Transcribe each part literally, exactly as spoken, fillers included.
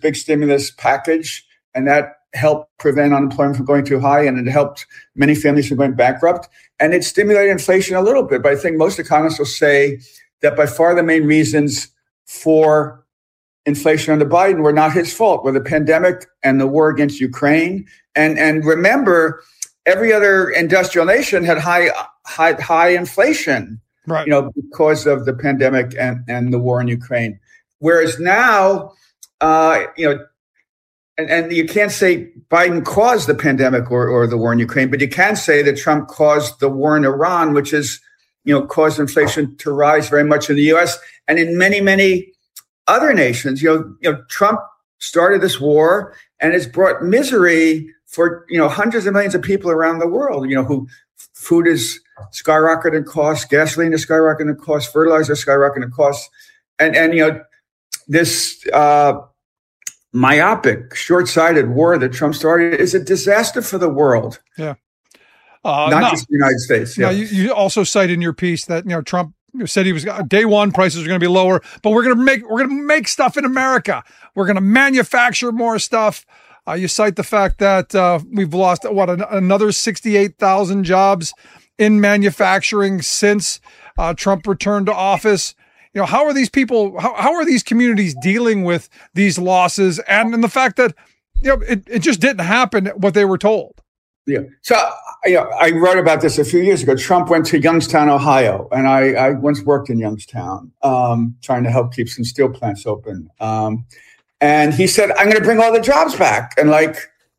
big stimulus package, and that helped prevent unemployment from going too high, and it helped many families from going bankrupt. And it stimulated inflation a little bit. But I think most economists will say that by far the main reasons for inflation under Biden were not his fault, were the pandemic and the war against Ukraine. And and remember, every other industrial nation had high high high inflation, right, you know, because of the pandemic and, and the war in Ukraine. Whereas now, uh, you know, and, and you can't say Biden caused the pandemic or, or the war in Ukraine, but you can say that Trump caused the war in Iran, which is, you know, caused inflation to rise very much in the U S and in many, many other nations. You know, you know, Trump started this war and has brought misery for, you know, hundreds of millions of people around the world, you know, who food is skyrocketing in cost, gasoline is skyrocketing in cost, fertilizer is skyrocketing in cost. And, and, you know, this uh, myopic, short-sighted war that Trump started is a disaster for the world. Yeah. Uh, Not no, just the United States. Yeah. No, you, you also cite in your piece that, you know, Trump said he was day one prices are going to be lower, but we're going to make, we're going to make stuff in America. We're going to manufacture more stuff. Uh, you cite the fact that uh, we've lost, what, an, another sixty-eight thousand jobs in manufacturing since uh, Trump returned to office. You know, how are these people, how, how are these communities dealing with these losses and, and the fact that, you know, it, it just didn't happen what they were told? Yeah. So, you know, I wrote about this a few years ago. Trump went to Youngstown, Ohio, and I, I once worked in Youngstown, um, trying to help keep some steel plants open. Um, and he said, I'm going to bring all the jobs back. And like,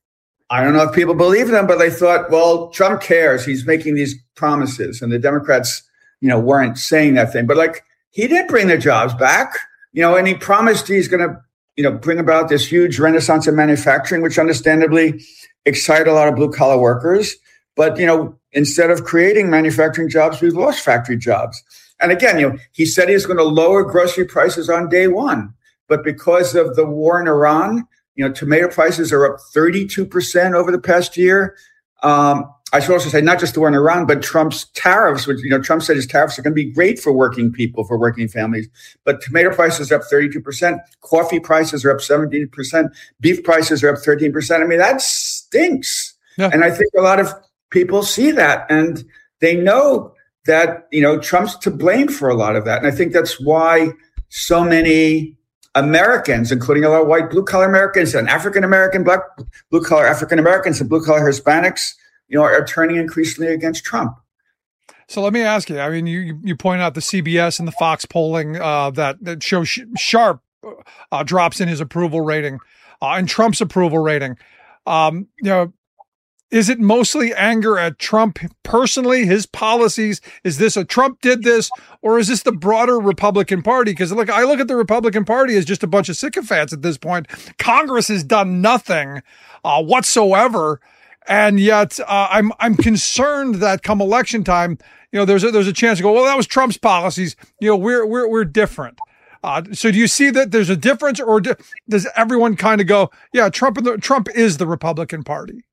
I don't know if people believe them, but they thought, well, Trump cares. He's making these promises. And the Democrats, you know, weren't saying that thing. But like, he did bring the jobs back, you know, and he promised he's going to, you know, bring about this huge renaissance in manufacturing, which understandably excited a lot of blue collar workers. But, you know, instead of creating manufacturing jobs, we've lost factory jobs. And again, you know, he said he was going to lower grocery prices on day one. But because of the war in Iran, you know, tomato prices are up thirty-two percent over the past year. Um, I should also say not just the war in Iran, but Trump's tariffs, which, you know, Trump said his tariffs are going to be great for working people, for working families. But tomato prices are up thirty-two percent. Coffee prices are up seventeen percent. Beef prices are up thirteen percent. I mean, that stinks. Yeah. And I think a lot of people see that and they know that, you know, Trump's to blame for a lot of that. And I think that's why so many Americans, including a lot of white blue-collar Americans and African-American, black blue-collar African-Americans and blue-collar Hispanics, you know, are turning increasingly against Trump. So let me ask you, I mean, you you point out the C B S and the Fox polling uh, that, that shows sh- sharp uh, drops in his approval rating uh, and Trump's approval rating. Um, you know, is it mostly anger at Trump personally, his policies? Is this a Trump did this, or is this the broader Republican Party? Because look, I look at the Republican Party as just a bunch of sycophants at this point. Congress has done nothing uh, whatsoever, and yet uh, I'm I'm concerned that come election time, you know, there's a, there's a chance to go, well, that was Trump's policies. You know, we're we're we're different. Uh, so do you see that there's a difference, or do, does everyone kind of go, yeah, Trump and the, Trump is the Republican Party?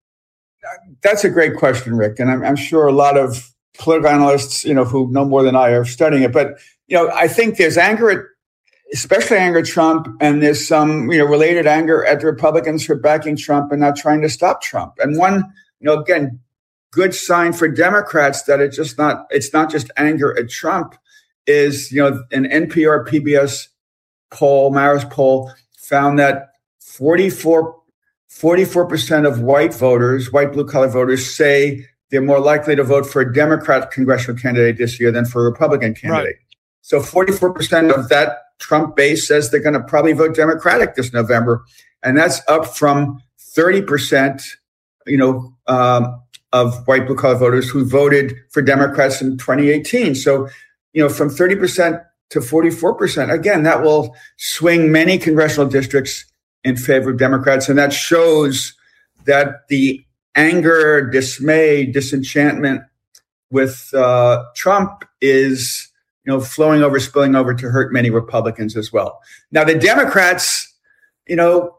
That's a great question, Rick. And I'm, I'm sure a lot of political analysts, you know, who know more than I are studying it. But, you know, I think there's anger at, especially anger at Trump, and there's some, you know, related anger at the Republicans for backing Trump and not trying to stop Trump. And one, you know, again, good sign for Democrats that it's just not, it's not just anger at Trump is, you know, an N P R P B S poll, Marist poll, found that forty-four percent of white voters, white blue-collar voters, say they're more likely to vote for a Democrat congressional candidate this year than for a Republican candidate. Right. So forty-four percent of that Trump base says they're going to probably vote Democratic this November. And that's up from thirty percent, you know, um, of white blue-collar voters who voted for Democrats in twenty eighteen. So, you know, from thirty percent to forty-four percent, again, that will swing many congressional districts in favor of Democrats. And that shows that the anger, dismay, disenchantment with uh, Trump is, you know, flowing over, spilling over to hurt many Republicans as well. Now, the Democrats, you know,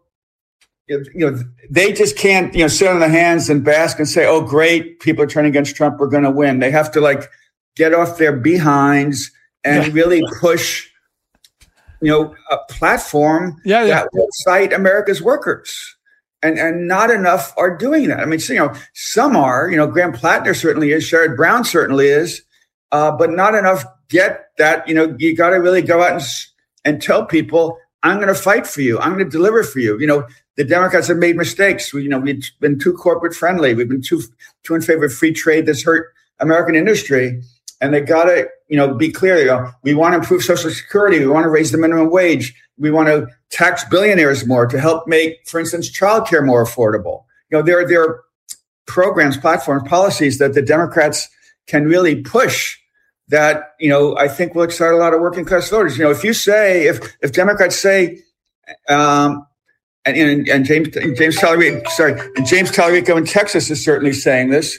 you know, they just can't, you know, sit on their hands and bask and say, oh, great, people are turning against Trump, we're going to win. They have to, like, get off their behinds and really push you know, a platform yeah, yeah. that will cite America's workers. And and not enough are doing that. I mean, so, you know, some are, you know, Graham Plattner certainly is, Sherrod Brown certainly is, uh, but not enough get that, you know, you got to really go out and, and tell people, I'm going to fight for you. I'm going to deliver for you. You know, the Democrats have made mistakes. We, you know, we've been too corporate friendly. We've been too, too in favor of free trade that's hurt American industry. And they got to, you know, be clear. You know, we want to improve Social Security. We want to raise the minimum wage. We want to tax billionaires more to help make, for instance, childcare more affordable. You know, there, there are programs, platforms, policies that the Democrats can really push that, you know, I think will excite a lot of working class voters. You know, if you say, if if Democrats say, um, and, and, and James James Talerico, sorry, and James Talerico in Texas is certainly saying this.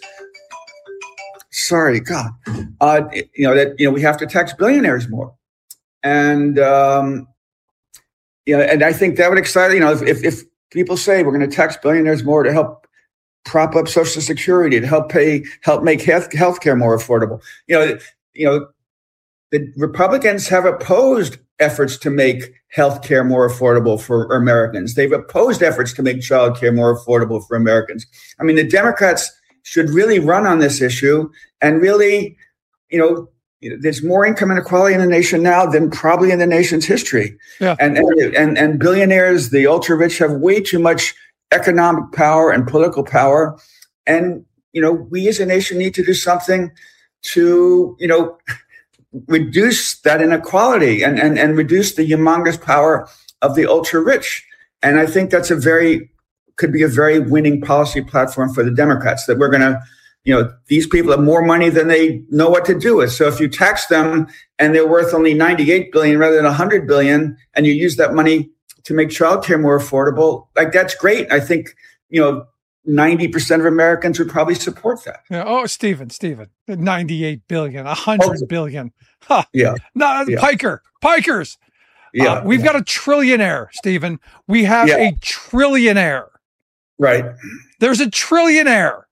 Sorry, God, uh, you know that you know we have to tax billionaires more, and um, you know, and I think that would excite. You know, if if, if people say we're going to tax billionaires more to help prop up Social Security, to help pay, help make health healthcare more affordable, you know, you know, the Republicans have opposed efforts to make healthcare more affordable for Americans. They've opposed efforts to make childcare more affordable for Americans. I mean, the Democrats should really run on this issue and really, you know, there's more income inequality in the nation now than probably in the nation's history. Yeah. And, and, and, and billionaires, the ultra rich, have way too much economic power and political power. And, you know, we as a nation need to do something to, you know, reduce that inequality and, and, and reduce the humongous power of the ultra rich. And I think that's a very, could be a very winning policy platform for the Democrats, that we're going to, you know, these people have more money than they know what to do with. So if you tax them and they're worth only ninety-eight billion rather than one hundred billion, and you use that money to make childcare more affordable, like that's great. I think, you know, ninety percent of Americans would probably support that. Yeah. Oh, Stephen, Stephen, ninety-eight billion, one hundred oh. billion. Huh. Yeah. No, yeah. Piker, Pikers. Yeah. Uh, we've yeah. got a trillionaire, Stephen. We have yeah. a trillionaire. Right. There's a trillionaire.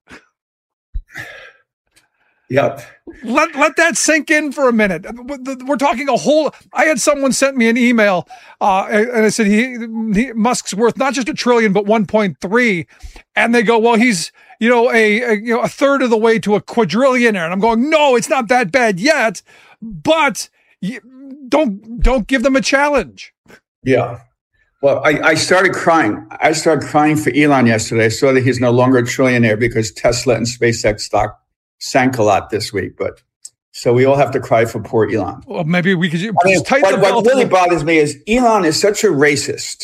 Yep. Let let that sink in for a minute. We're talking a whole. I had someone sent me an email, uh, and I said he, he Musk's worth not just a trillion but one point three, and they go, well, he's you know a, a you know a third of the way to a quadrillionaire, and I'm going, no, it's not that bad yet, but don't don't give them a challenge. Yeah. Well, I, I started crying. I started crying for Elon yesterday. I saw that he's no longer a trillionaire because Tesla and SpaceX stock sank a lot this week. But so we all have to cry for poor Elon. Well, maybe we could. I mean, what, what really bothers me is Elon is such a racist,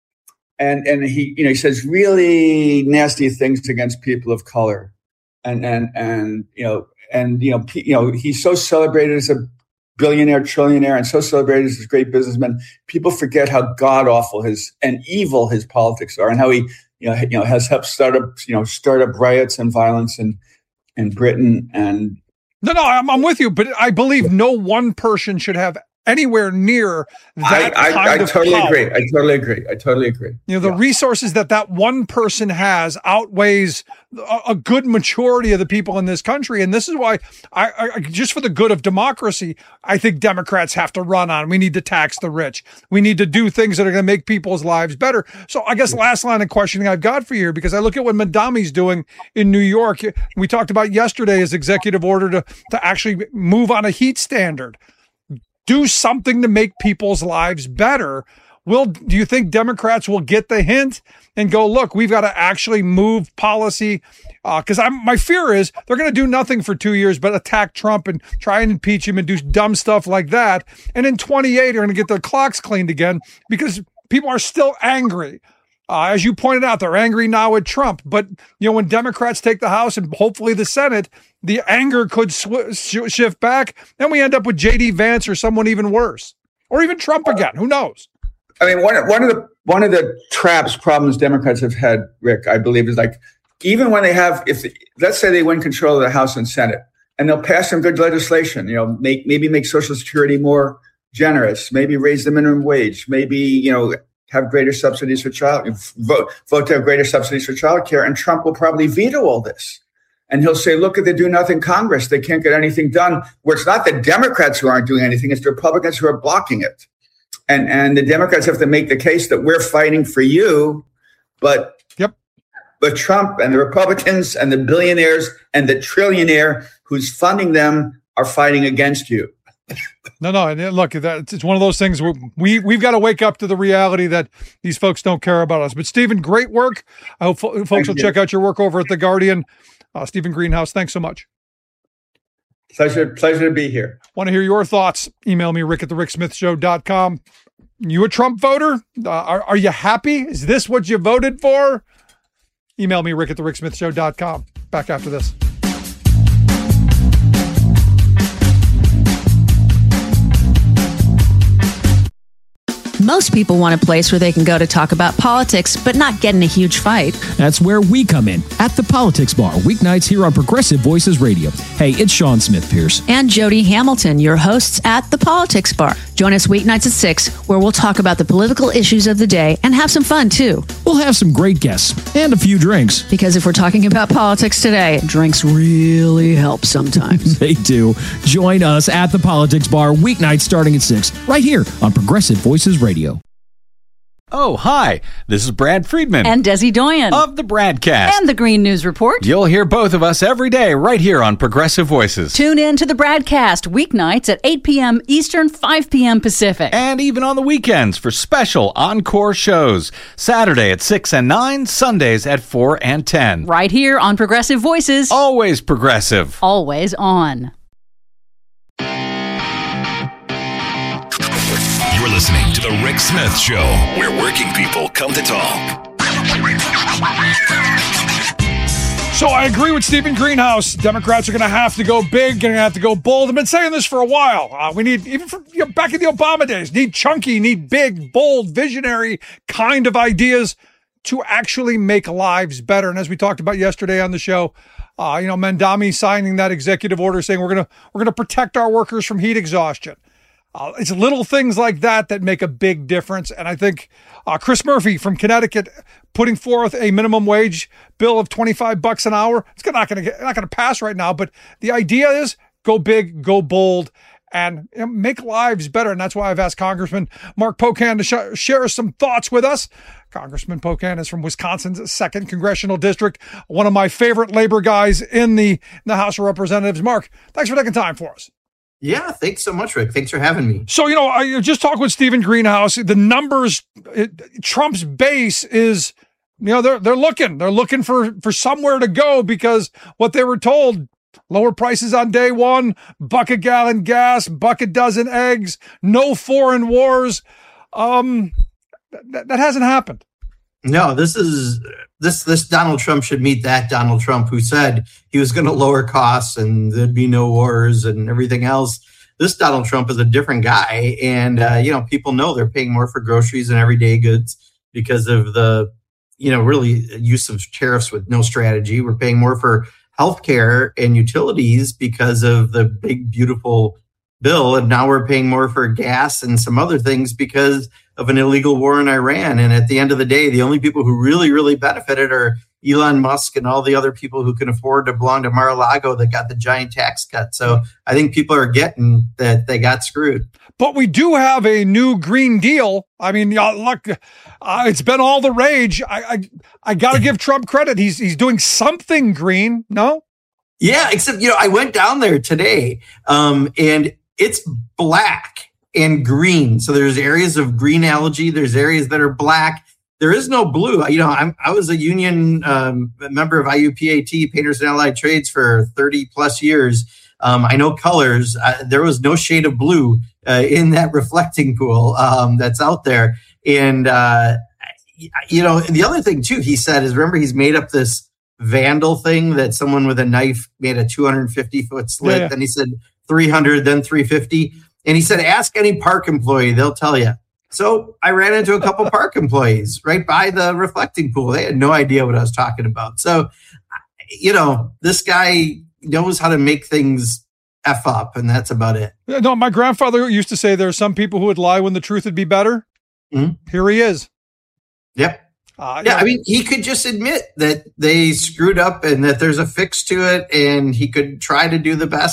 and and he you know he says really nasty things against people of color, and and and you know and you know you know he's so celebrated as a billionaire, trillionaire, and so celebrated as a great businessman. People forget how god awful his and evil his politics are, and how he you know you know has helped start up you know start up riots and violence in in Britain. And no, no, I'm, I'm with you, but I believe no one person should have anywhere near that I, I, kind I of totally power. agree. I totally agree. I totally agree. You know, the yeah. resources that that one person has outweighs a, a good majority of the people in this country. And this is why I, I, just for the good of democracy, I think Democrats have to run on. We need to tax the rich. We need to do things that are going to make people's lives better. So I guess last line of questioning I've got for you, because I look at what Mamdani's doing in New York. We talked about yesterday his executive order to, to actually move on a heat standard. Do something to make people's lives better. Will, do you think Democrats will get the hint and go, look, we've got to actually move policy? Because uh, I'm my fear is they're going to do nothing for two years but attack Trump and try and impeach him and do dumb stuff like that. And in twenty-eight, they're going to get their clocks cleaned again because people are still angry. Uh, as you pointed out, they're angry now at Trump. But, you know, when Democrats take the House and hopefully the Senate, the anger could sw- sh- shift back. Then we end up with J D Vance or someone even worse, or even Trump again. Who knows? I mean, one, one of the one of the traps, problems Democrats have had, Rick, I believe, is like, even when they have, if let's say they win control of the House and Senate, and they'll pass some good legislation, you know, make maybe make Social Security more generous, maybe raise the minimum wage, maybe, you know, have greater subsidies for child, vote, vote to have greater subsidies for childcare. And Trump will probably veto all this. And he'll say, look at the do nothing Congress. They can't get anything done. Where it's not the Democrats who aren't doing anything, it's the Republicans who are blocking it. And and the Democrats have to make the case that we're fighting for you, but yep. but Trump and the Republicans and the billionaires and the trillionaire who's funding them are fighting against you. No, no, and look, that it's one of those things where we we've got to wake up to the reality that these folks don't care about us. But Stephen, great work. I hope fo- folks Thank will you. check out your work over at The Guardian. Uh, Stephen Greenhouse, thanks so much. Pleasure, pleasure to be here. Want to hear your thoughts? Email me, rick at the rick smith show dot com. You a Trump voter? Uh, are, are you happy? Is this what you voted for? Email me, rick at the rick smith show dot com. Back after this. Most people want a place where they can go to talk about politics, but not get in a huge fight. That's where we come in, at the Politics Bar, weeknights here on Progressive Voices Radio. Hey, it's Sean Smith-Pierce. And Jody Hamilton, your hosts at the Politics Bar. Join us weeknights at six, where we'll talk about the political issues of the day and have some fun, too. We'll have some great guests and a few drinks. Because if we're talking about politics today, drinks really help sometimes. They do. Join us at the Politics Bar, weeknights starting at six, right here on Progressive Voices Radio. Oh, hi. This is Brad Friedman. And Desi Doyen. Of the Bradcast. And the Green News Report. You'll hear both of us every day right here on Progressive Voices. Tune in to the Bradcast weeknights at eight p.m. Eastern, five p.m. Pacific. And even on the weekends for special encore shows. Saturday at six and nine, Sundays at four and ten. Right here on Progressive Voices. Always progressive. Always on. You're listening to The Rick Smith Show, where working people come to talk. So I agree with Stephen Greenhouse. Democrats are going to have to go big, going to have to go bold. I've been saying this for a while. Uh, we need, even from you know, back in the Obama days, need chunky, need big, bold, visionary kind of ideas to actually make lives better. And as we talked about yesterday on the show, uh, you know, Mandami signing that executive order saying we're going to we're going to protect our workers from heat exhaustion. Uh, it's little things like that that make a big difference. And I think uh, Chris Murphy from Connecticut putting forth a minimum wage bill of twenty-five bucks an hour. It's not going to not going to pass right now, but the idea is go big, go bold, and you know, make lives better. And that's why I've asked Congressman Mark Pocan to sh- share some thoughts with us. Congressman Pocan is from Wisconsin's second congressional district, one of my favorite labor guys in the, in the House of Representatives. Mark, thanks for taking time for us. Yeah, thanks so much, Rick. Thanks for having me. So, you know, I just talked with Stephen Greenhouse. The numbers, it, Trump's base is, you know, they're they're looking. They're looking for, for somewhere to go because what they were told, lower prices on day one, buck a gallon gas, buck a dozen eggs, no foreign wars. Um, that, that hasn't happened. No, this is this this Donald Trump should meet that Donald Trump who said he was going to lower costs and there'd be no wars and everything else. This Donald Trump is a different guy, and uh, you know, people know they're paying more for groceries and everyday goods because of the you know really use of tariffs with no strategy. We're paying more for healthcare and utilities because of the big beautiful bill, and now we're paying more for gas and some other things because of an illegal war in Iran. And at the end of the day, the only people who really, really benefited are Elon Musk and all the other people who can afford to belong to Mar-a-Lago that got the giant tax cut. So I think people are getting that they got screwed. But we do have a new Green Deal. I mean, uh, look, uh, it's been all the rage. I I, I got to give Trump credit. He's he's doing something green. No? Yeah, except, you know, I went down there today um, and it's black and green. So there's areas of green algae. There's areas that are black. There is no blue. You know, I'm, I was a union um, member of I U P A T, Painters and Allied Trades, for thirty plus years. Um, I know colors. Uh, there was no shade of blue uh, in that reflecting pool um, that's out there. And, uh, you know, the other thing, too, he said is, remember, he's made up this vandal thing that someone with a knife made a two hundred fifty foot slit. Yeah. Then he said three hundred, then three fifty. And he said, ask any park employee, they'll tell you. So I ran into a couple park employees right by the reflecting pool. They had no idea what I was talking about. So, you know, this guy knows how to make things F up, and that's about it. No, my grandfather used to say there are some people who would lie when the truth would be better. Mm-hmm. Here he is. Yep. Uh, yeah, know. I mean, he could just admit that they screwed up and that there's a fix to it, and he could try to do the best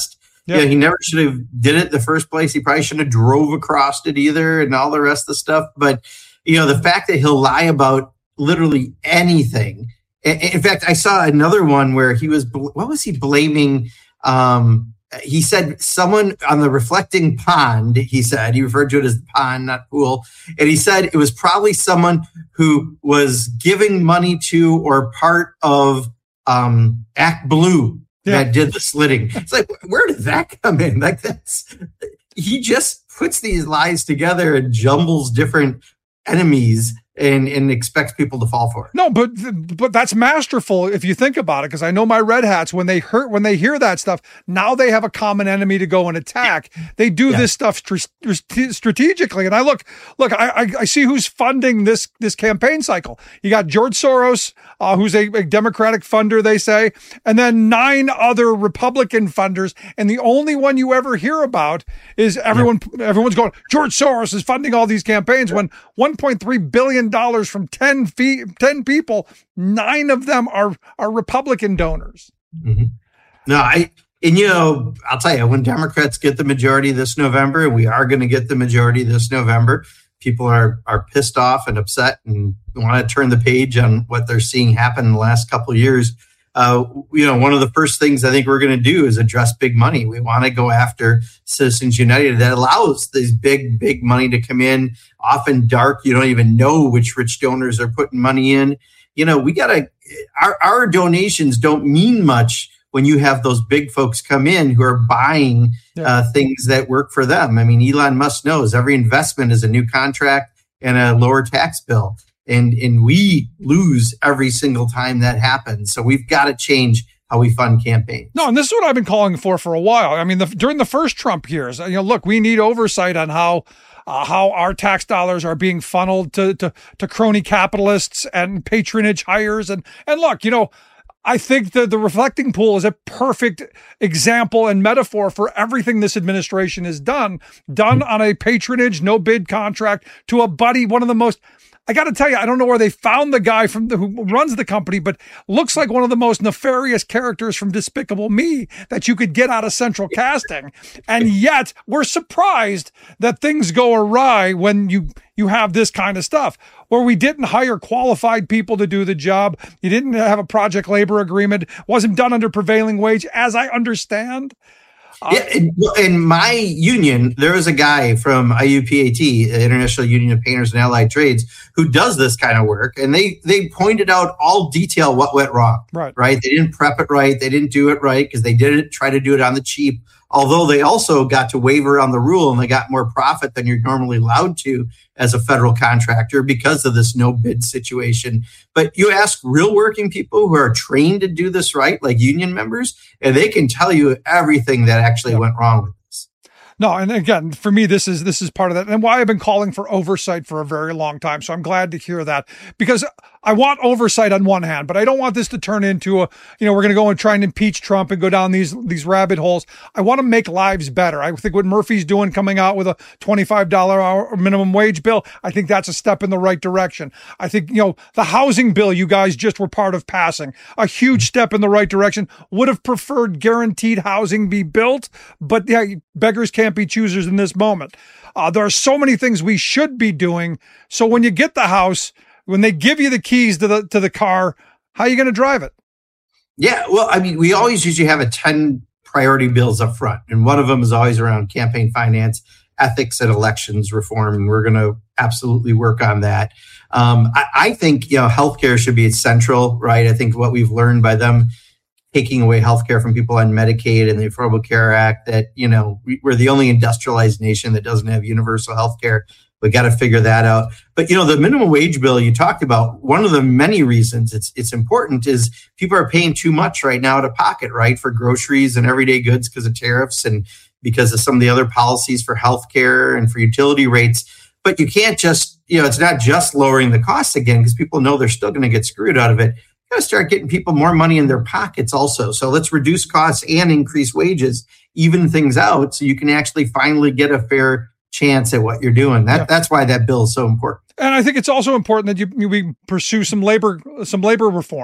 Yeah, he never should have did it in the first place. He probably shouldn't have drove across it either and all the rest of the stuff. But, you know, the fact that he'll lie about literally anything. In fact, I saw another one where he was, what was he blaming? Um, he said someone on the reflecting pond, he said, he referred to it as the pond, not pool. And he said it was probably someone who was giving money to or part of um, Act Blue yeah. that did the slitting. It's like, where did that come in? Like that's, he just puts these lies together and jumbles different enemies and, and expects people to fall for it. No, but but that's masterful if you think about it, because I know my red hats, when they hurt, when they hear that stuff, now they have a common enemy to go and attack. They do yeah. this stuff st- strategically. And I look, look, I, I I see who's funding this this campaign cycle. You got George Soros, uh, who's a, a Democratic funder, they say, and then nine other Republican funders. And the only one you ever hear about is everyone. Yeah. Everyone's going, George Soros is funding all these campaigns when one point three billion dollars from ten feet, ten people, nine of them are are Republican donors. Mm-hmm. No, I and you know, I'll tell you, when Democrats get the majority this November, and we are going to get the majority this November, people are are pissed off and upset and want to turn the page on what they're seeing happen in the last couple of years. Uh, you know, one of the first things I think we're going to do is address big money. We want to go after Citizens United that allows these big, big money to come in, often dark. You don't even know which rich donors are putting money in. You know, we got to, our, our donations don't mean much when you have those big folks come in who are buying yeah. uh, things that work for them. I mean, Elon Musk knows every investment is a new contract and a lower tax bill. And and we lose every single time that happens. So we've got to change how we fund campaigns. No, and this is what I've been calling for for a while. I mean, the, during the first Trump years, you know, look, we need oversight on how uh, how our tax dollars are being funneled to, to to crony capitalists and patronage hires. And and look, you know, I think that the reflecting pool is a perfect example and metaphor for everything this administration has done, done on a patronage, no bid contract to a buddy, one of the most, I got to tell you, I don't know where they found the guy from the, who runs the company, but looks like one of the most nefarious characters from Despicable Me that you could get out of central casting. And yet we're surprised that things go awry when you, you have this kind of stuff where we didn't hire qualified people to do the job. You didn't have a project labor agreement, wasn't done under prevailing wage, as I understand. Yeah, in, in my union, there was a guy from I U P A T, International Union of Painters and Allied Trades, who does this kind of work, and they they pointed out all detail what went wrong. Right, right. They didn't prep it right. They didn't do it right because they didn't try to do it on the cheap. Although they also got to waiver on the rule and they got more profit than you're normally allowed to as a federal contractor because of this no bid situation. But you ask real working people who are trained to do this right, like union members, and they can tell you everything that actually went wrong with this. No, and again, for me, this is this is part of that, and why I've been calling for oversight for a very long time. So I'm glad to hear that, because I want oversight on one hand, but I don't want this to turn into a, you know, we're going to go and try and impeach Trump and go down these these rabbit holes. I want to make lives better. I think what Murphy's doing, coming out with a twenty-five dollars hour minimum wage bill, I think that's a step in the right direction. I think, you know, the housing bill you guys just were part of passing, a huge step in the right direction. Would have preferred guaranteed housing be built, but yeah, beggars can't be choosers in this moment. Uh, there are so many things we should be doing. So when you get the house, when they give you the keys to the to the car, how are you going to drive it? Yeah, well, I mean, we always usually have a ten priority bills up front, and one of them is always around campaign finance, ethics, and elections reform, and we're going to absolutely work on that. Um, I, I think, you know, healthcare should be central, right? I think what we've learned by them taking away healthcare from people on Medicaid and the Affordable Care Act, that, you know, we, we're the only industrialized nation that doesn't have universal healthcare. We got to figure that out. But, you know, the minimum wage bill you talked about, one of the many reasons it's it's important is people are paying too much right now out of pocket, right, for groceries and everyday goods because of tariffs and because of some of the other policies for healthcare and for utility rates. But you can't just, you know, it's not just lowering the costs again, because people know they're still going to get screwed out of it. You got to start getting people more money in their pockets also. So let's reduce costs and increase wages, even things out, so you can actually finally get a fair chance at what you're doing. That yeah. That's why that bill is so important. And I think it's also important that you we pursue some labor some labor reform.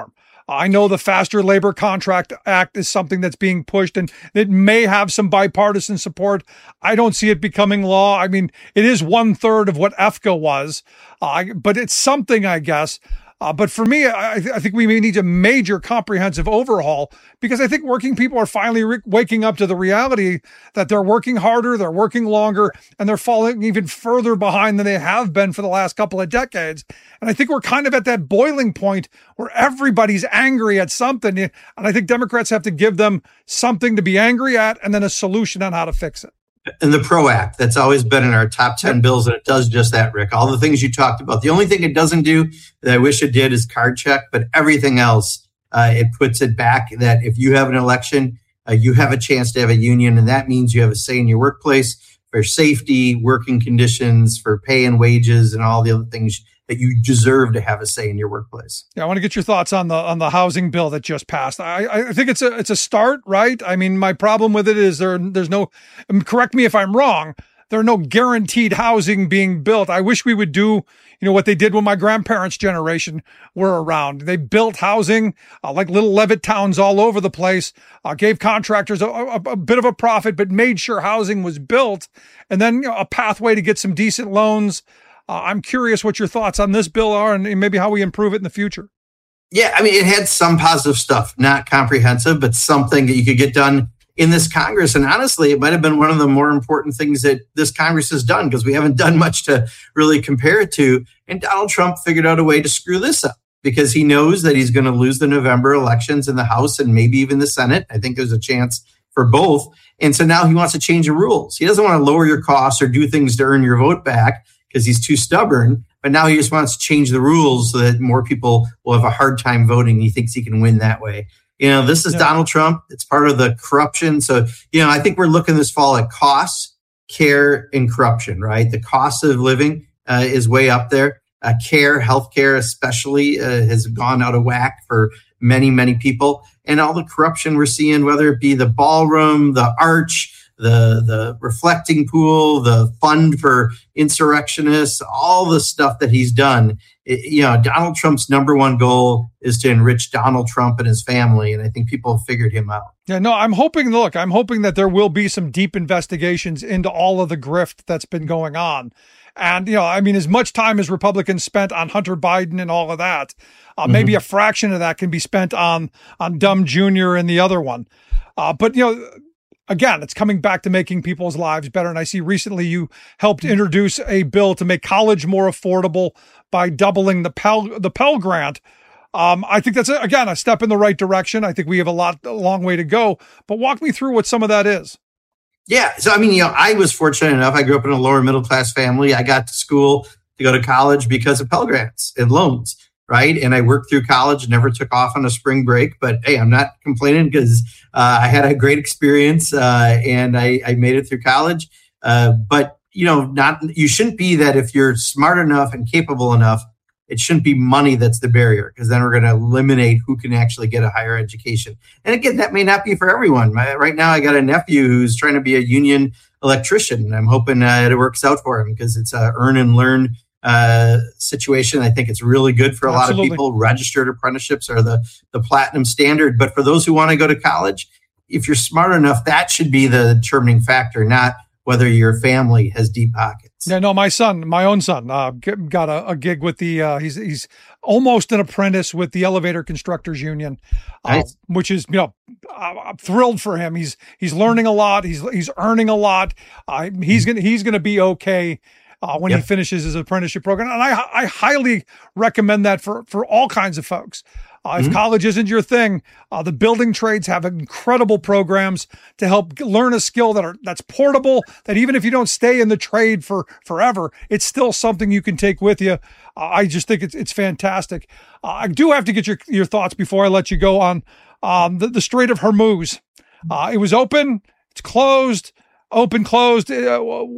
I know the Faster Labor Contract Act is something that's being pushed, and it may have some bipartisan support. I don't see it becoming law. I mean, it is one third of what F C A was, uh, but it's something, I guess. Uh, but for me, I, I think we may need a major comprehensive overhaul, because I think working people are finally re- waking up to the reality that they're working harder, they're working longer, and they're falling even further behind than they have been for the last couple of decades. And I think we're kind of at that boiling point where everybody's angry at something. And I think Democrats have to give them something to be angry at and then a solution on how to fix it. And the PRO Act, that's always been in our top ten bills, and it does just that, Rick. All the things you talked about. The only thing it doesn't do that I wish it did is card check, but everything else, uh, it puts it back that if you have an election, uh, you have a chance to have a union, and that means you have a say in your workplace for safety, working conditions, for pay and wages, and all the other things that you deserve to have a say in your workplace. Yeah, I want to get your thoughts on the on the housing bill that just passed. I, I think it's a it's a start, right? I mean, my problem with it is there there's no, correct me if I'm wrong, there are no guaranteed housing being built. I wish we would do, you know, what they did when my grandparents' generation were around. They built housing uh, like little Levitt towns all over the place, uh, gave contractors a, a, a bit of a profit, but made sure housing was built, and then, you know, a pathway to get some decent loans. Uh, I'm curious what your thoughts on this bill are, and maybe how we improve it in the future. Yeah, I mean, it had some positive stuff, not comprehensive, but something that you could get done in this Congress. And honestly, it might have been one of the more important things that this Congress has done, because we haven't done much to really compare it to. And Donald Trump figured out a way to screw this up, because he knows that he's going to lose the November elections in the House and maybe even the Senate. I think there's a chance for both. And so now he wants to change the rules. He doesn't want to lower your costs or do things to earn your vote back, because he's too stubborn, but now he just wants to change the rules so that more people will have a hard time voting. He thinks he can win that way. You know, this is yeah. Donald Trump. It's part of the corruption. So, you know, I think we're looking this fall at costs, care, and corruption, right? The cost of living uh, is way up there. Uh, care, healthcare especially, uh, has gone out of whack for many, many people. And all the corruption we're seeing, whether it be the ballroom, the arch, the the reflecting pool, the fund for insurrectionists, all the stuff that he's done. It, you know, Donald Trump's number one goal is to enrich Donald Trump and his family. And I think people have figured him out. Yeah, no, I'm hoping, look, I'm hoping that there will be some deep investigations into all of the grift that's been going on. And, you know, I mean, as much time as Republicans spent on Hunter Biden and all of that, uh, mm-hmm. maybe a fraction of that can be spent on, on Dumb Junior and the other one. Uh, but, you know, again, it's coming back to making people's lives better. And I see recently you helped introduce a bill to make college more affordable by doubling the Pell, the Pell Grant. Um, I think that's, a, again, a step in the right direction. I think we have a lot, a long way to go. But walk me through what some of that is. Yeah. So, I mean, you know, I was fortunate enough. I grew up in a lower middle class family. I got to school to go to college because of Pell Grants and loans. Right. And I worked through college, never took off on a spring break. But hey, I'm not complaining, because uh, I had a great experience uh, and I, I made it through college. Uh, but, you know, not you shouldn't be that if you're smart enough and capable enough, it shouldn't be money that's the barrier, because then we're going to eliminate who can actually get a higher education. And again, that may not be for everyone. My, right now, I got a nephew who's trying to be a union electrician, and I'm hoping uh, it works out for him, because it's a earn and learn uh, situation. I think it's really good for a Absolutely. lot of people. Registered apprenticeships are the, the platinum standard. But for those who want to go to college, if you're smart enough, that should be the determining factor, not whether your family has deep pockets. Yeah, no, my son, my own son, uh, got a, a gig with the, uh, he's he's almost an apprentice with the Elevator Constructors Union, uh, nice. which is, you know, I'm thrilled for him. He's he's learning a lot. He's he's earning a lot. Uh, he's gonna he's gonna be okay uh, when yep. he finishes his apprenticeship program. And I I highly recommend that for for all kinds of folks. Uh, if mm-hmm. college isn't your thing, uh, the building trades have incredible programs to help learn a skill that are that's portable, that even if you don't stay in the trade for forever, it's still something you can take with you. Uh, I just think it's it's fantastic. Uh, I do have to get your, your thoughts before I let you go on um, the, the Strait of Hormuz. Uh, it was open, it's closed. Open, closed. Uh,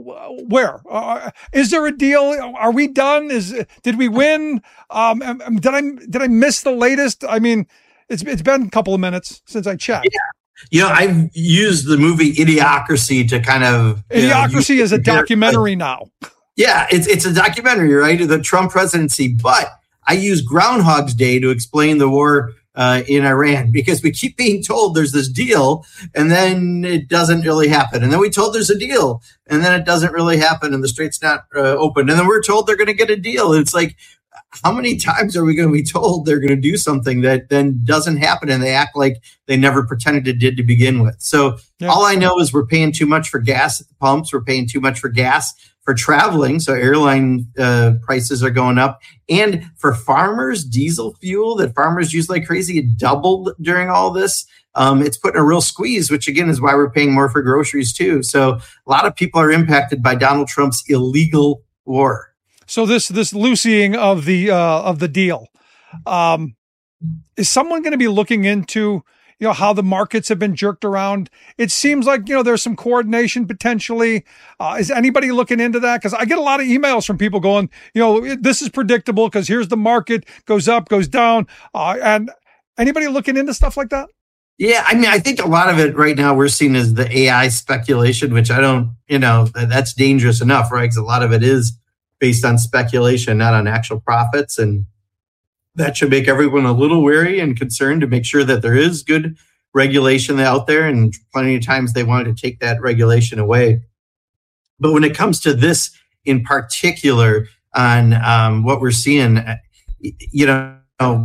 where uh, is there a deal? Are we done? Is did we win? Um, did I did I miss the latest? I mean, it's it's been a couple of minutes since I checked. Yeah. You know, I've used the movie Idiocracy to kind of Idiocracy know, is a documentary now. Yeah, it's it's a documentary, right? The Trump presidency, but I use Groundhog's Day to explain the war uh, in Iran, because we keep being told there's this deal and then it doesn't really happen. And then we told there's a deal and then it doesn't really happen and the strait's not uh, open. And then we're told they're going to get a deal. It's like, how many times are we going to be told they're going to do something that then doesn't happen and they act like they never pretended it did to begin with? So yeah. all I know is we're paying too much for gas at the pumps. We're paying too much for gas for traveling. So airline uh, prices are going up. And for farmers, diesel fuel that farmers use like crazy, it doubled during all this. Um, it's putting a real squeeze, which again is why we're paying more for groceries too. So a lot of people are impacted by Donald Trump's illegal war. So this this loosening of the uh, of the deal, um, is someone going to be looking into, you know, how the markets have been jerked around? It seems like, you know, there's some coordination potentially. Uh, is anybody looking into that? Because I get a lot of emails from people going, you know, this is predictable because here's the market goes up, goes down, uh, and anybody looking into stuff like that? Yeah, I mean, I think a lot of it right now we're seeing as the A I speculation, which I don't, you know, that's dangerous enough, right? Because a lot of it is based on speculation, not on actual profits. And that should make everyone a little wary and concerned to make sure that there is good regulation out there. And plenty of times they wanted to take that regulation away. But when it comes to this in particular on um, what we're seeing, you know,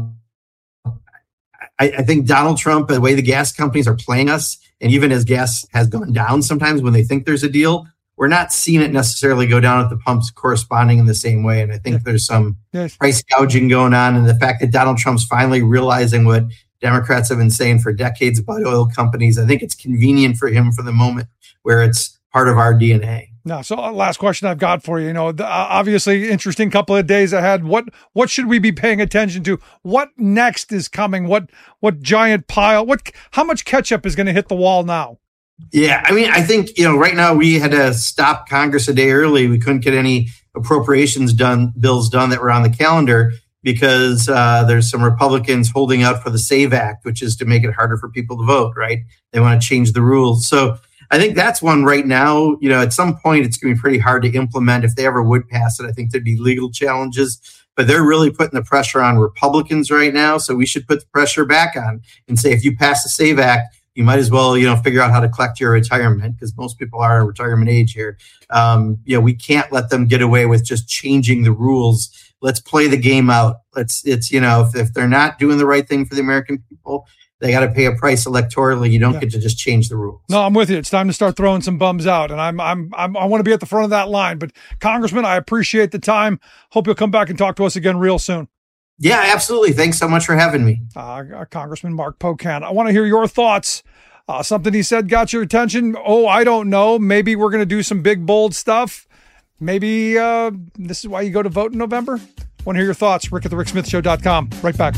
I, I think Donald Trump, the way the gas companies are playing us, and even as gas has gone down sometimes when they think there's a deal, we're not seeing it necessarily go down at the pumps corresponding in the same way. And I think there's some yes. price gouging going on. And the fact that Donald Trump's finally realizing what Democrats have been saying for decades about oil companies, I think it's convenient for him for the moment where it's part of our D N A. No, so last question I've got for you, you know, the, uh, obviously interesting couple of days ahead. What what should we be paying attention to? What next is coming? What what giant pile? What how much ketchup is going to hit the wall now? Yeah, I mean, I think, you know, right now we had to stop Congress a day early. We couldn't get any appropriations done, bills done that were on the calendar because uh, there's some Republicans holding out for the SAVE Act, which is to make it harder for people to vote, right? They want to change the rules. So I think that's one right now. You know, at some point it's going to be pretty hard to implement. If they ever would pass it, I think there'd be legal challenges. But they're really putting the pressure on Republicans right now. So we should put the pressure back on and say, if you pass the SAVE Act, you might as well, you know, figure out how to collect your retirement, because most people are in retirement age here. Um, you know, we can't let them get away with just changing the rules. Let's play the game out. Let's, it's, you know, if, if they're not doing the right thing for the American people, they got to pay a price electorally. You don't yeah. get to just change the rules. No, I'm with you. It's time to start throwing some bums out, and I'm, I'm, I'm I want to be at the front of that line. But Congressman, I appreciate the time. Hope you'll come back and talk to us again real soon. Yeah, absolutely. Thanks so much for having me. Uh, Congressman Mark Pocan. I want to hear your thoughts. Uh, something he said got your attention. Oh, I don't know. Maybe we're going to do some big, bold stuff. Maybe uh, this is why you go to vote in November. Want to hear your thoughts? Rick at the rick smith show dot com. Right back.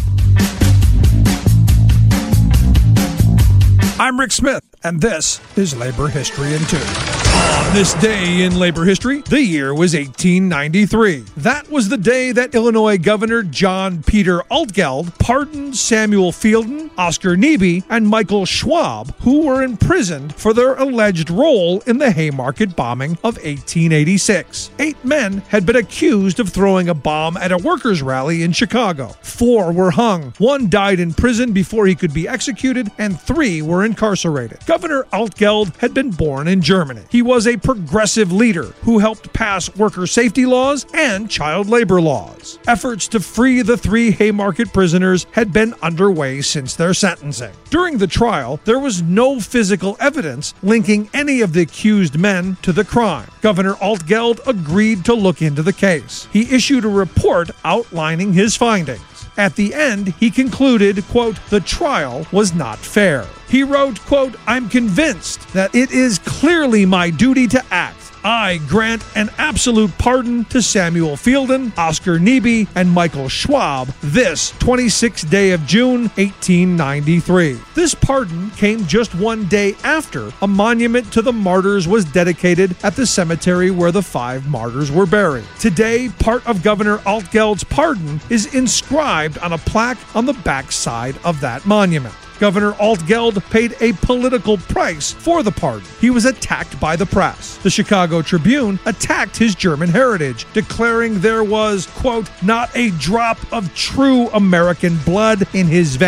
I'm Rick Smith, and this is Labor History in Two. On this day in labor history, the year was eighteen ninety-three. That was the day that Illinois Governor John Peter Altgeld pardoned Samuel Fielden, Oscar Neebe, and Michael Schwab, who were imprisoned for their alleged role in the Haymarket bombing of eighteen eighty-six. Eight men had been accused of throwing a bomb at a workers' rally in Chicago. Four were hung. One died in prison before he could be executed, and three were incarcerated. Governor Altgeld had been born in Germany. He was a progressive leader who helped pass worker safety laws and child labor laws. Efforts to free the three Haymarket prisoners had been underway since their sentencing. During the trial, there was no physical evidence linking any of the accused men to the crime. Governor Altgeld agreed to look into the case. He issued a report outlining his findings. At the end, he concluded, quote, the trial was not fair. He wrote, quote, I'm convinced that it is clearly my duty to act. I grant an absolute pardon to Samuel Fielden, Oscar Neebe, and Michael Schwab this twenty-sixth day of June, eighteen ninety-three. This pardon came just one day after a monument to the martyrs was dedicated at the cemetery where the five martyrs were buried. Today, part of Governor Altgeld's pardon is inscribed on a plaque on the backside of that monument. Governor Altgeld paid a political price for the pardon. He was attacked by the press. The Chicago Tribune attacked his German heritage, declaring there was, quote, not a drop of true American blood in his veins.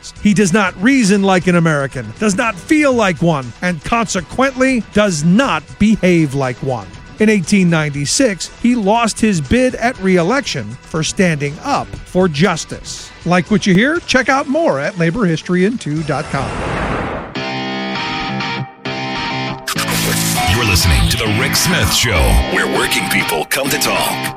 Americans. He does not reason like an American, does not feel like one, and consequently does not behave like one. In eighteen ninety-six, he lost his bid at re-election for standing up for justice. Like what you hear? Check out more at labor history in two dot com. You're listening to The Rick Smith Show, where working people come to talk.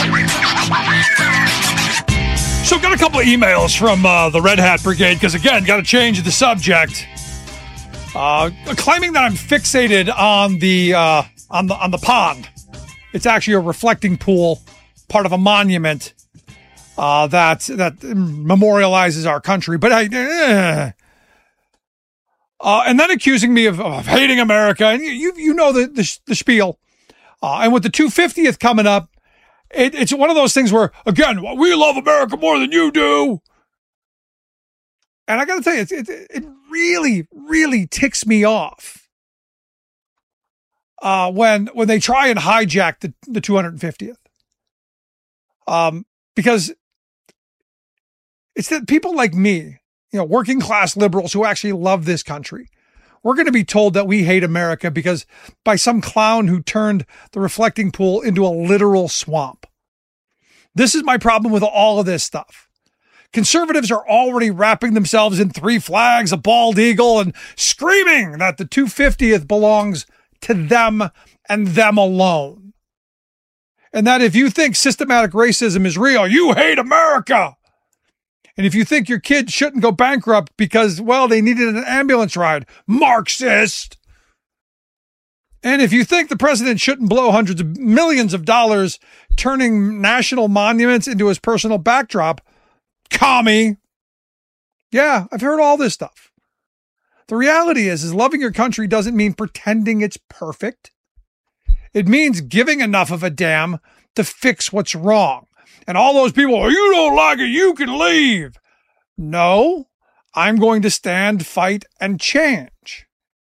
So got a couple of emails from uh, the Red Hat Brigade, because again, got to change the subject. Uh, claiming that I'm fixated on the uh, on the on the pond. It's actually a reflecting pool, part of a monument uh, that that memorializes our country. But I, eh. uh, and then accusing me of, of hating America, and you you know the the, the spiel. Uh, and with the two hundred fiftieth coming up, it, it's one of those things where again, we love America more than you do. And I got to tell you, it, it, it really, really ticks me off uh, when when they try and hijack the, the two hundred fiftieth. Um, because it's that people like me, you know, working class liberals who actually love this country, we're going to be told that we hate America because by some clown who turned the reflecting pool into a literal swamp. This is my problem with all of this stuff. Conservatives are already wrapping themselves in three flags, a bald eagle, and screaming that the two hundred fiftieth belongs to them and them alone. And that if you think systematic racism is real, you hate America. And if you think your kid shouldn't go bankrupt because, well, they needed an ambulance ride, Marxist. And if you think the president shouldn't blow hundreds of millions of dollars turning national monuments into his personal backdrop, commie. Yeah, I've heard all this stuff. The reality is, is loving your country doesn't mean pretending it's perfect. It means giving enough of a damn to fix what's wrong. And all those people, oh, you don't like it, you can leave. No, I'm going to stand, fight, and change.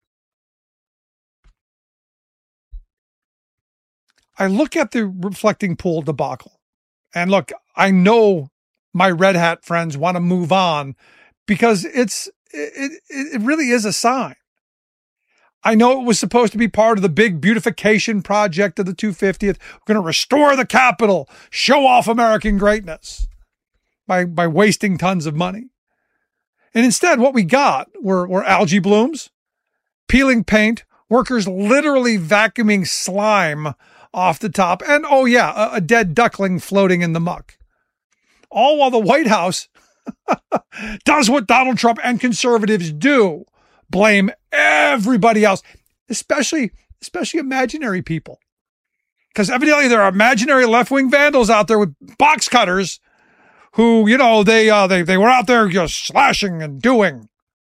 I look at the reflecting pool debacle, and look, I know my Red Hat friends want to move on because it's it, it it really is a sign. I know it was supposed to be part of the big beautification project of the two hundred fiftieth. We're going to restore the Capitol, show off American greatness by by wasting tons of money. And instead, what we got were, were algae blooms, peeling paint, workers literally vacuuming slime off the top, and oh yeah, a, a dead duckling floating in the muck. All while the White House does what Donald Trump and conservatives do. Blame everybody else, especially, especially imaginary people. Because evidently there are imaginary left-wing vandals out there with box cutters who, you know, they uh, they they were out there just slashing and doing.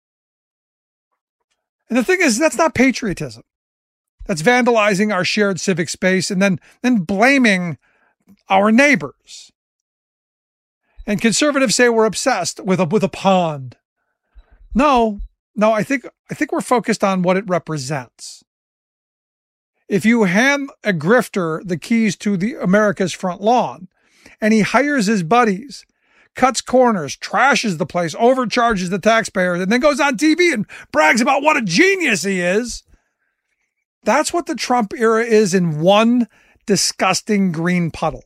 And the thing is, that's not patriotism. That's vandalizing our shared civic space and then, then blaming our neighbors. And conservatives say we're obsessed with a with a pond. No, no, I think I think we're focused on what it represents. If you hand a grifter the keys to the America's front lawn, and he hires his buddies, cuts corners, trashes the place, overcharges the taxpayers, and then goes on T V and brags about what a genius he is, that's what the Trump era is in one disgusting green puddle.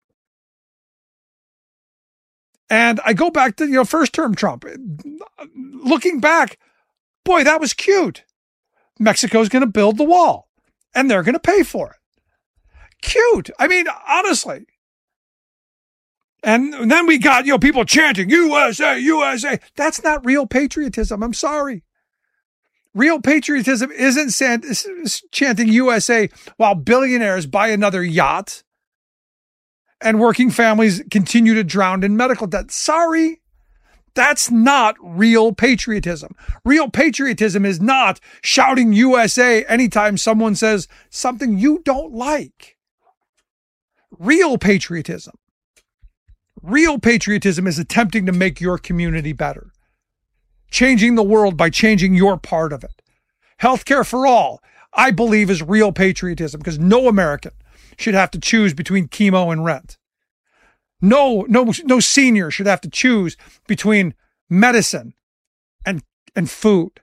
And I go back to, you know, first term Trump. Looking back, boy, that was cute. Mexico's going to build the wall and they're going to pay for it. Cute. I mean, honestly. And then we got, you know, people chanting U S A, U S A. That's not real patriotism. I'm sorry. Real patriotism isn't chanting U S A while billionaires buy another yacht and working families continue to drown in medical debt. Sorry, that's not real patriotism. Real patriotism is not shouting U S A anytime someone says something you don't like. Real patriotism. Real patriotism is attempting to make your community better. Changing the world by changing your part of it. Healthcare for all, I believe, is real patriotism because no American should have to choose between chemo and rent. No, no, no senior should have to choose between medicine and food.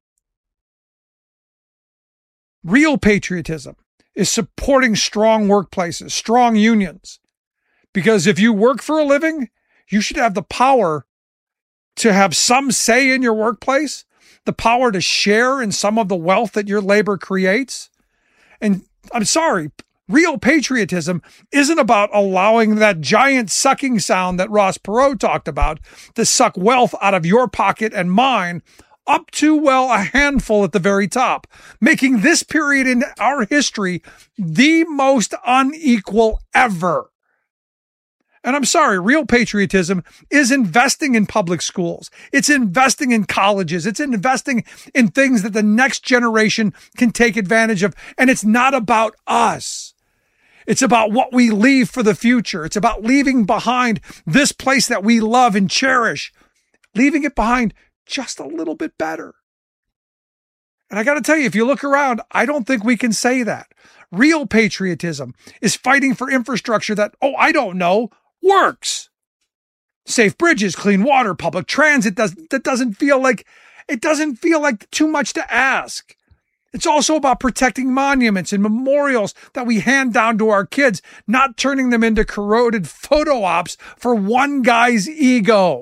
Real patriotism is supporting strong workplaces, strong unions. Because if you work for a living, you should have the power to have some say in your workplace, the power to share in some of the wealth that your labor creates. And I'm sorry, real patriotism isn't about allowing that giant sucking sound that Ross Perot talked about to suck wealth out of your pocket and mine up to, well, a handful at the very top, making this period in our history the most unequal ever. And I'm sorry, real patriotism is investing in public schools. It's investing in colleges. It's investing in things that the next generation can take advantage of. And it's not about us. It's about what we leave for the future. It's about leaving behind this place that we love and cherish, leaving it behind just a little bit better. And I got to tell you, if you look around, I don't think we can say that. Real patriotism is fighting for infrastructure that, oh, I don't know, works. Safe bridges, clean water, public transit does, that doesn't feel like, it doesn't feel like too much to ask. It's also about protecting monuments and memorials that we hand down to our kids, not turning them into corroded photo ops for one guy's ego.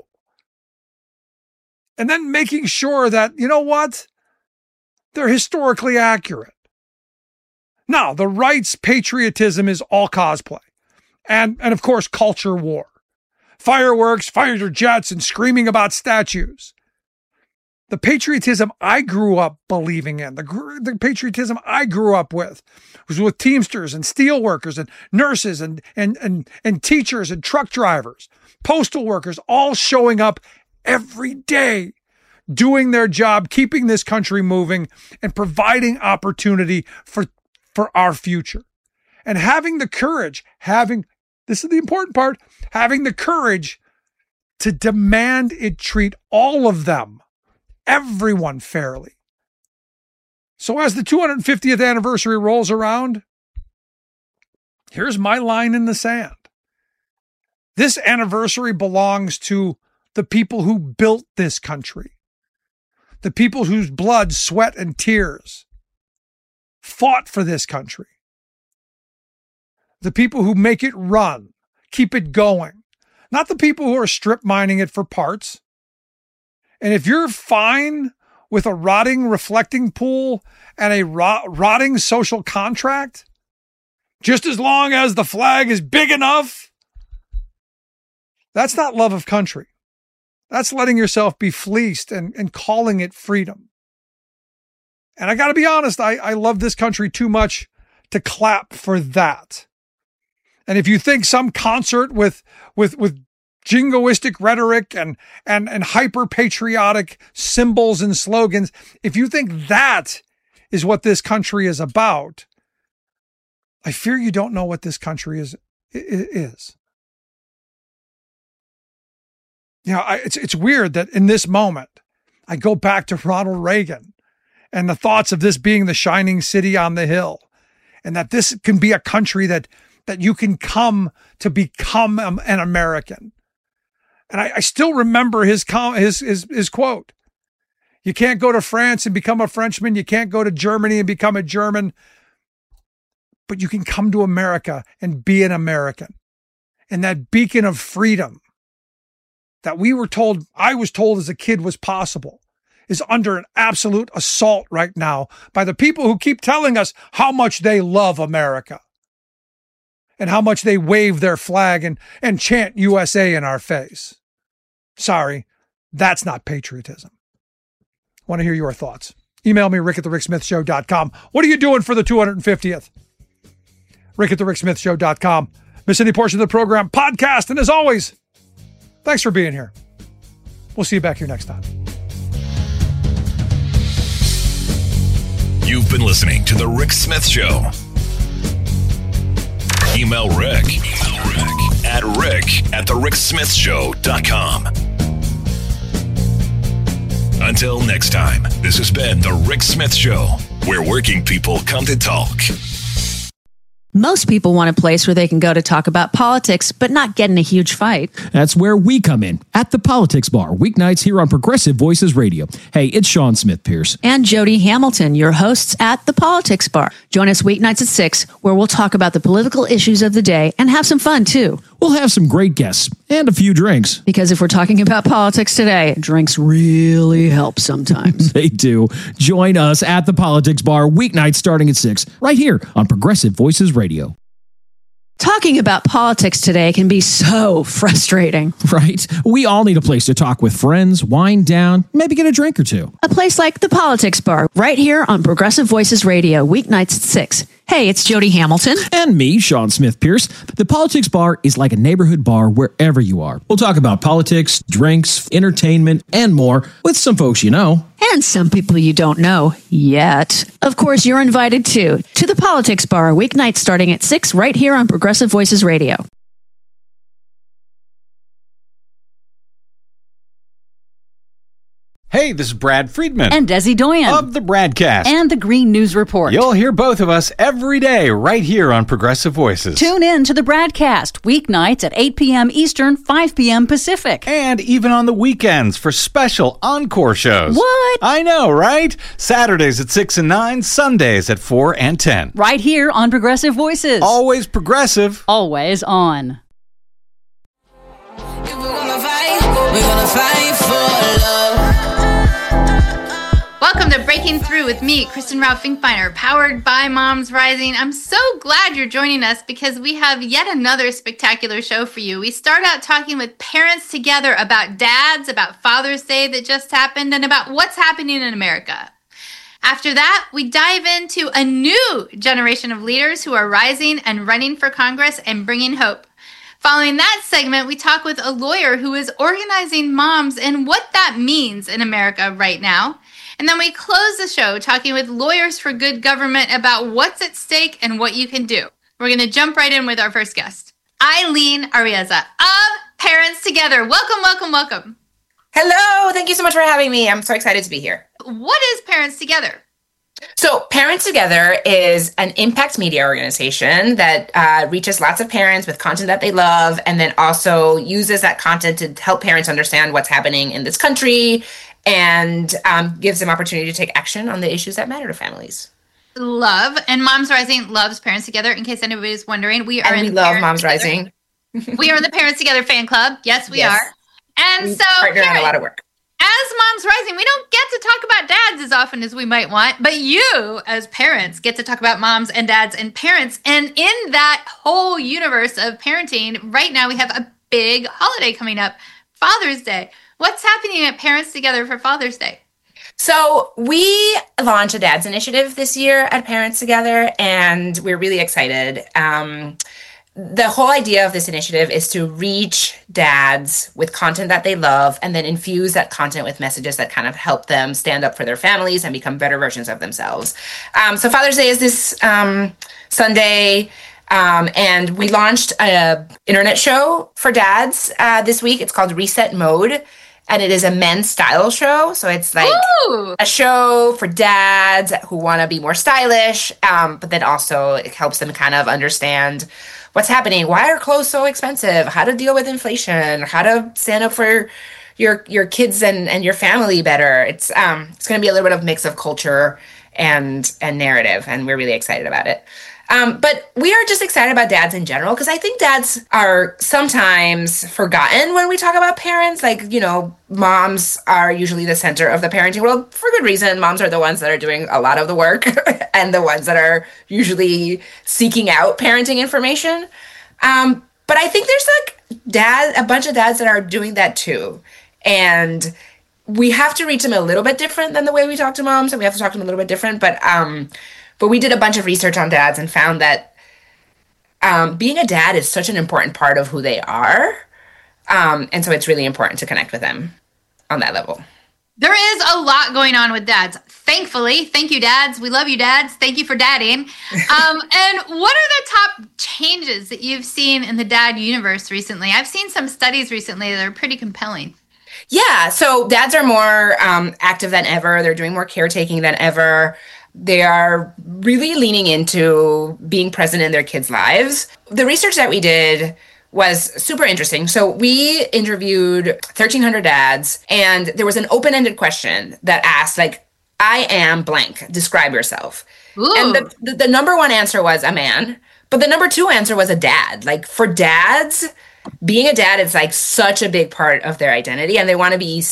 And then making sure that, you know what? They're historically accurate. Now, the right's patriotism is all cosplay. And, and of course, culture war. Fireworks, fighter jets, and screaming about statues. The patriotism I grew up believing in, the, the patriotism I grew up with, was with Teamsters and steel workers and nurses and, and, and, and teachers and truck drivers, postal workers, all showing up every day, doing their job, keeping this country moving, and providing opportunity for, for our future. And having the courage, having, this is the important part, having the courage to demand it treat all of them, everyone, fairly. So as the two hundred fiftieth anniversary rolls around, here's my line in the sand. This anniversary belongs to the people who built this country, the people whose blood, sweat, and tears fought for this country, the people who make it run, keep it going, not the people who are strip mining it for parts. And if you're fine with a rotting reflecting pool and a rot- rotting social contract, just as long as the flag is big enough, that's not love of country. That's letting yourself be fleeced and, and calling it freedom. And I got to be honest, I, I love this country too much to clap for that. And if you think some concert with with with jingoistic rhetoric and and and hyper patriotic symbols and slogans, if you think that is what this country is about, I fear you don't know what this country is is. You know, I, it's it's weird that in this moment, I go back to Ronald Reagan and the thoughts of this being the shining city on the hill, and that this can be a country that that you can come to become an American. And I, I still remember his, his his his quote: "You can't go to France and become a Frenchman. You can't go to Germany and become a German, but you can come to America and be an American." And that beacon of freedom that we were told, I was told as a kid was possible, is under an absolute assault right now by the people who keep telling us how much they love America and how much they wave their flag and, and chant U S A in our face. Sorry, that's not patriotism. I want to hear your thoughts. Email me, rick at the rick smith show dot com. What are you doing for the two hundred fiftieth? rick at the rick smith show dot com. Miss any portion of the program, podcast. And as always, thanks for being here. We'll see you back here next time. You've been listening to The Rick Smith Show. Email Rick, Email Rick at rick at the rick smith show dot com. Until next time, this has been The Rick Smith Show, where working people come to talk. Most people want a place where they can go to talk about politics, but not get in a huge fight. That's where we come in, at the Politics Bar, weeknights here on Progressive Voices Radio. Hey, it's Sean Smith Pierce. And Jody Hamilton, your hosts at the Politics Bar. Join us weeknights at six, where we'll talk about the political issues of the day and have some fun, too. We'll have some great guests and a few drinks. Because if we're talking about politics today, drinks really help sometimes. They do. Join us at the Politics Bar, weeknights starting at six, right here on Progressive Voices Radio. Talking about politics today can be so frustrating. Right? We all need a place to talk with friends, wind down, maybe get a drink or two. A place like the Politics Bar, right here on Progressive Voices Radio, weeknights at six. Hey, it's Jody Hamilton. And me, Sean Smith Pierce. The Politics Bar is like a neighborhood bar wherever you are. We'll talk about politics, drinks, entertainment, and more with some folks you know. And some people you don't know yet. Of course, you're invited too to the Politics Bar, weeknights starting at six, right here on Progressive Voices Radio. Hey, this is Brad Friedman. And Desi Doyen. Of the Bradcast. And the Green News Report. You'll hear both of us every day right here on Progressive Voices. Tune in to the Bradcast, weeknights at eight p.m. Eastern, five p.m. Pacific. And even on the weekends for special encore shows. What? I know, right? Saturdays at six and nine, Sundays at four and ten. Right here on Progressive Voices. Always progressive. Always on. If we're gonna fight, we're gonna fight for love. Welcome to Breaking Through with me, Kristen Rao Finkbeiner, powered by Moms Rising. I'm so glad you're joining us because we have yet another spectacular show for you. We start out talking with parents together about dads, about Father's Day that just happened, and about what's happening in America. After that, we dive into a new generation of leaders who are rising and running for Congress and bringing hope. Following that segment, we talk with a lawyer who is organizing moms and what that means in America right now. And then we close the show talking with Lawyers for Good Government about what's at stake and what you can do. We're going to jump right in with our first guest, Eileen Arriaza of Parents Together. Welcome, welcome, welcome. Hello. Thank you so much for having me. I'm so excited to be here. What is Parents Together? So Parents Together is an impact media organization that uh, reaches lots of parents with content that they love, and then also uses that content to help parents understand what's happening in this country and um, gives them opportunity to take action on the issues that matter to families. Love. And Moms Rising loves Parents Together, in case anybody's wondering. We are and we in love Parents Moms Together. Rising. We are in the Parents Together fan club. Yes, we yes. are. And we so partner on a lot of work. As Moms Rising, we don't get to talk about dads as often as we might want, but you, as parents, get to talk about moms and dads and parents. And in that whole universe of parenting, right now we have a big holiday coming up, Father's Day. What's happening at Parents Together for Father's Day? So we launched a Dads Initiative this year at Parents Together, and we're really excited. Um, the whole idea of this initiative is to reach dads with content that they love and then infuse that content with messages that kind of help them stand up for their families and become better versions of themselves. Um, so Father's Day is this um, Sunday. Um, and we launched an internet show for dads uh, this week. It's called Reset Mode. And it is a men's style show. So it's like Ooh. a show for dads who want to be more stylish, um, but then also it helps them kind of understand what's happening. Why are clothes so expensive? How to deal with inflation? How to stand up for your your kids and, and your family better? It's um it's going to be a little bit of mix of culture and and narrative, and we're really excited about it. Um, but we are just excited about dads in general because I think dads are sometimes forgotten when we talk about parents. Like, you know, moms are usually the center of the parenting world for good reason. Moms are the ones that are doing a lot of the work and the ones that are usually seeking out parenting information. Um, but I think there's like dad, a bunch of dads that are doing that too. And we have to reach them a little bit different than the way we talk to moms, and we have to talk to them a little bit different. But um, But we did a bunch of research on dads and found that um, being a dad is such an important part of who they are. Um, and so it's really important to connect with them on that level. There is a lot going on with dads. Thankfully, thank you, dads. We love you, dads. Thank you for dadding. Um, and what are the top changes that you've seen in the dad universe recently? I've seen some studies recently that are pretty compelling. Yeah, so dads are more um, active than ever. They're doing more caretaking than ever. They are really leaning into being present in their kids' lives. The research that we did was super interesting. So we interviewed thirteen hundred dads, and there was an open-ended question that asked, like, I am blank, describe yourself. Ooh. And the, the, the number one answer was a man, but the number two answer was a dad. Like, for dads, being a dad is like such a big part of their identity, and they want to be